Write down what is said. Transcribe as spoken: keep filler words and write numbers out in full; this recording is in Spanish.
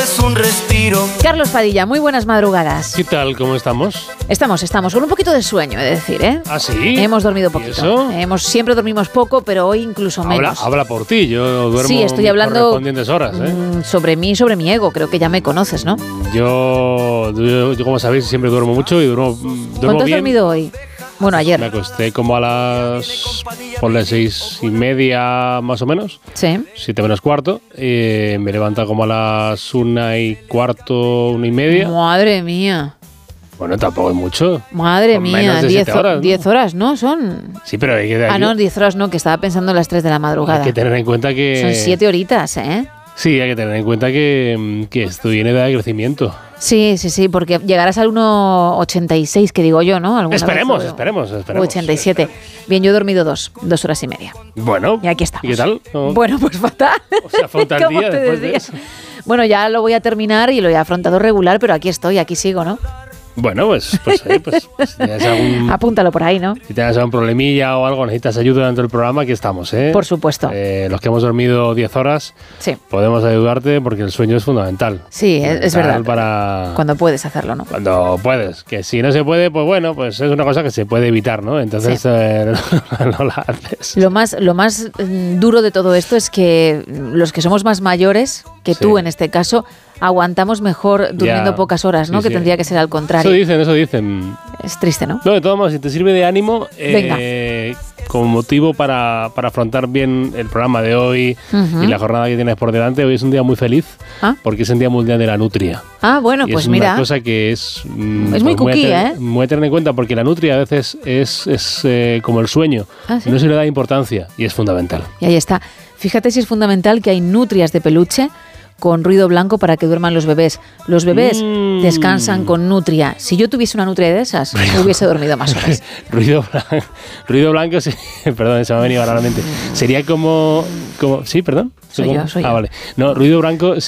es un respiro. Carlos Padilla, muy buenas madrugadas. ¿Qué tal? ¿Cómo estamos? Estamos, estamos, con un poquito de sueño, he de decir, ¿eh? ¿Ah, sí? Hemos dormido poquito. ¿Y eso? Hemos, siempre dormimos poco, pero hoy incluso Habla, menos. habla por ti, yo duermo Sí, estoy mis hablando correspondientes horas, ¿eh? mm, sobre mí y sobre mi ego, creo que ya me conoces, ¿no? Yo, yo, yo, como sabéis, siempre duermo mucho y duermo, duermo ¿Cuánto has bien. dormido hoy? Bueno, ayer. Me acosté como a las, por las seis y media más o menos, Sí. siete menos cuarto, y me levanta como a las una y cuarto, una y media. Madre mía. Bueno, tampoco es mucho. Madre Con mía, menos de diez siete horas, ¿no? diez horas, ¿no? Son... Sí, pero hay que, hay, Ah, no, diez horas no, que estaba pensando en las tres de la madrugada. hay que tener en cuenta que... Son siete horitas, ¿eh? Sí, hay que tener en cuenta que, que esto viene de crecimiento. Sí, sí, sí, porque llegarás al uno ochenta y seis, que digo yo, ¿no? ¿Alguna Esperemos, vez? esperemos, esperemos. ochenta y siete. Bien, yo he dormido dos, dos horas y media. Bueno, Y aquí estamos. ¿y qué tal? ¿No? Bueno, pues fatal. O sea, fue un tal ¿Cómo día te después de decía? eso. Bueno, ya lo voy a terminar y lo he afrontado regular, pero aquí estoy, aquí sigo, ¿no? Bueno, pues, pues, eh, pues, pues si tienes algún, Apúntalo por ahí, ¿no? si tienes algún problemilla o algo, necesitas ayuda dentro del programa, aquí estamos, ¿eh? Por supuesto. Eh, los que hemos dormido diez horas, Sí, podemos ayudarte porque el sueño es fundamental. sí, es, es Fundamental verdad. Para... Cuando puedes hacerlo, ¿no? Cuando puedes. Que si no se puede, pues bueno, pues es una cosa que se puede evitar, ¿no? Entonces Sí. eh, no la haces. Lo más, lo más mm, duro de todo esto es que los que somos más mayores, que Sí. tú en este caso, aguantamos mejor durmiendo Ya. pocas horas, ¿no? Sí, que sí. tendría que ser al Eso contrario. dicen, eso dicen. Es triste, ¿no? No, de todos modos, si te sirve de ánimo, eh, como motivo para, para afrontar bien el programa de hoy Ujú. y la jornada que tienes por delante, hoy es un día muy feliz Ah. porque es el Día Mundial de la Nutria. Ah, bueno, y pues es mira. una cosa que es... mm, Es muy pues, cookie, a tener, ¿eh? muy a tener en cuenta porque la nutria a veces es, es eh, como el sueño. Ah, ¿sí? No se le da importancia y es fundamental. Y ahí está. Fíjate si es fundamental que hay nutrias de peluche con ruido blanco para que duerman los bebés. Los bebés Mm. descansan con nutria. Si yo tuviese una nutria de esas, hubiese dormido más horas. ruido, blanco, ruido blanco, sí, perdón, se me ha venido ahora a la mente. Sería como, como... Sí, perdón. Soy ¿Cómo? yo, soy ah, yo. vale. No, ruido blanco